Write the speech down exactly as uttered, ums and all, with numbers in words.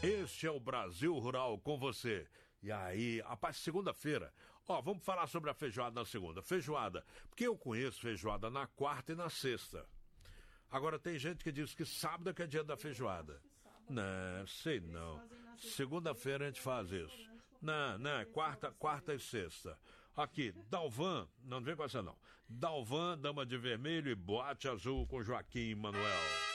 Este é o Brasil Rural com você. E aí, rapaz, segunda-feira, ó, vamos falar sobre a feijoada na segunda. Feijoada, porque eu conheço feijoada na quarta e na sexta. Agora tem gente que diz que sábado é que é dia da feijoada. Não, sei não. Segunda-feira a gente faz isso. Não, não, é quarta, quarta e sexta. Aqui, Dalvan, não vem com essa não. Dalvan, Dama de Vermelho e Boate Azul com Joaquim Manuel.